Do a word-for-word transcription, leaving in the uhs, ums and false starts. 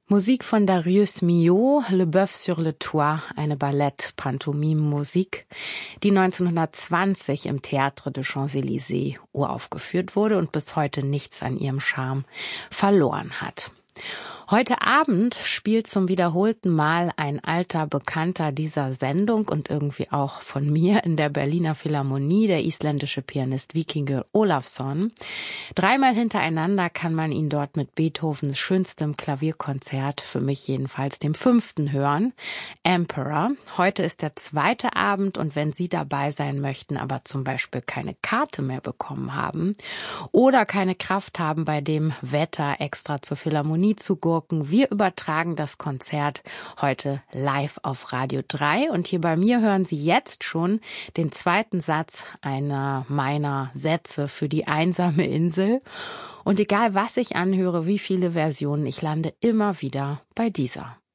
Musik von Darius Milhaud, Le Bœuf sur le Toit, eine Ballett-Pantomime-Musik, die neunzehnhundertzwanzig im Théâtre des Champs-Élysées uraufgeführt wurde und bis heute nichts an ihrem Charme verloren hat. Heute Abend spielt zum wiederholten Mal ein alter Bekannter dieser Sendung und irgendwie auch von mir in der Berliner Philharmonie, der isländische Pianist Víkingur Ólafsson. Dreimal hintereinander kann man ihn dort mit Beethovens schönstem Klavierkonzert, für mich jedenfalls dem fünften, hören, Emperor. Heute ist der zweite Abend und wenn Sie dabei sein möchten, aber zum Beispiel keine Karte mehr bekommen haben oder keine Kraft haben, bei dem Wetter extra zur Philharmonie zu gurken, wir übertragen das Konzert heute live auf Radio drei und hier bei mir hören Sie jetzt schon den zweiten Satz einer meiner Sätze für die einsame Insel. Und egal was ich anhöre, wie viele Versionen, ich lande immer wieder bei dieser.